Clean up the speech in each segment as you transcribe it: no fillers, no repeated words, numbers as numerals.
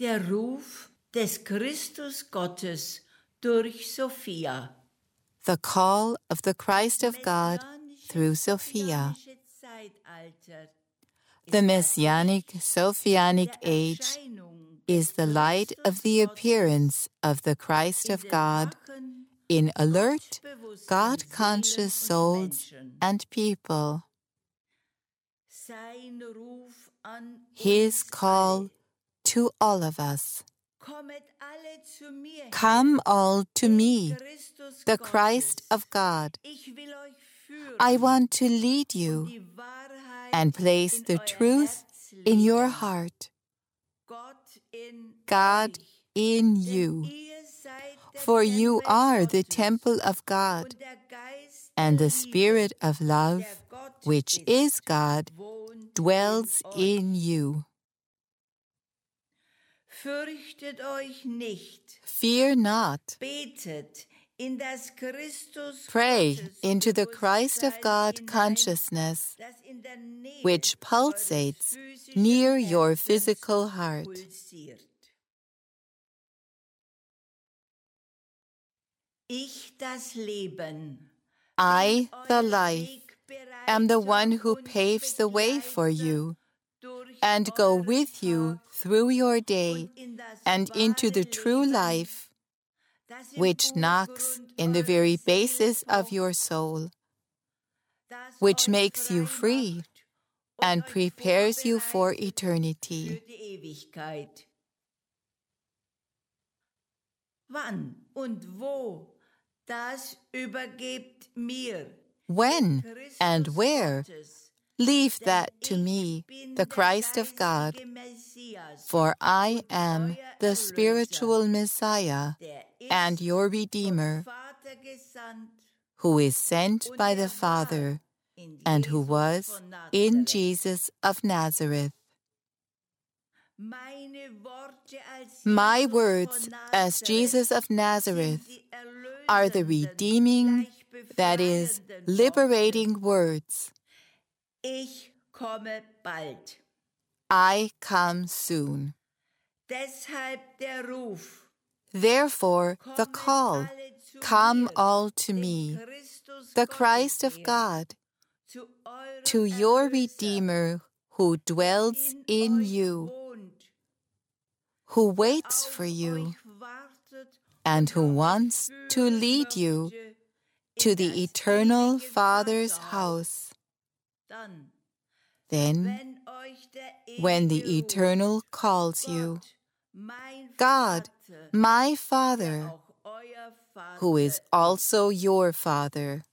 Der Ruf des Christus Gottes durch Sophia. The call of the Christ of God through Sophia. The Messianic Sophianic age is the light of the appearance of the Christ of God in alert, God-conscious souls and people. His call to all of us. Come all to me, the Christ of God. I want to lead you and place the truth in your heart. God in you. For you are the temple of God, and the Spirit of love, which is God, dwells in you. Fear not. Pray into the Christ of God consciousness, which pulsates near your physical heart. I, the life, am the one who paves the way for you and go with you through your day and into the true life, which knocks in the very basis of your soul, which makes you free and prepares you for eternity. When and where? Leave that to me, the Christ of God, for I am the spiritual Messiah and your Redeemer, who is sent by the Father and who was in Jesus of Nazareth. My words as Jesus of Nazareth are the redeeming, that is, liberating words. I come soon. Therefore, the call, come all to me, the Christ of God, to your Redeemer who dwells in you, who waits for you, and who wants to lead you to the eternal Father's house. Then, when the Eternal calls you, God, my Father, who is also your Father.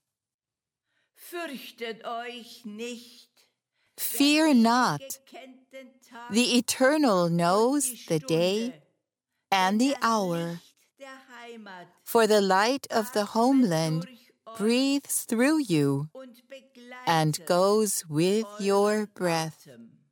Fear not. The Eternal knows the day and the hour, for the light of the homeland breathes through you and goes with your breath.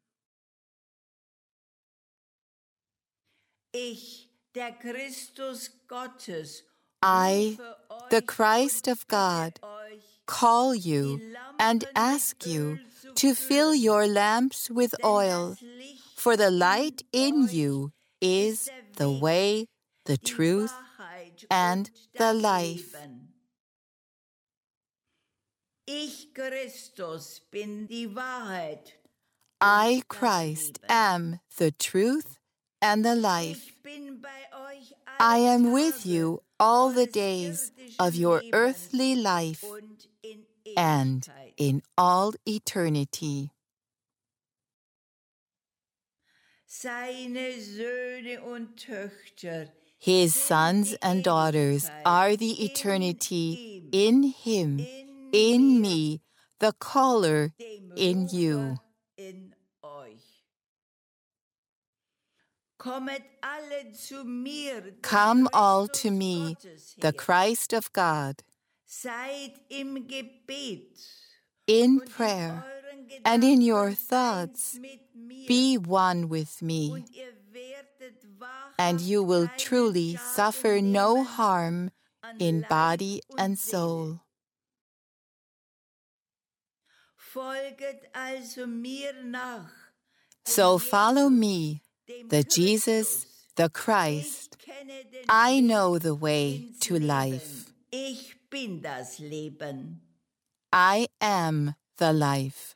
I, the Christ of God, call you and ask you to fill your lamps with oil, for the light in you is the way, the truth, and the life. I, Christ, am the truth and the life. I am with you all the days of your earthly life and in all eternity. His sons and daughters are the eternity in him, in me, the caller in you. Come all to me, the Christ of God, in prayer and in your thoughts. Be one with me, and you will truly suffer no harm in body and soul. So follow me, the Jesus the Christ. I know the way to life. Ich bin das Leben. I am the life.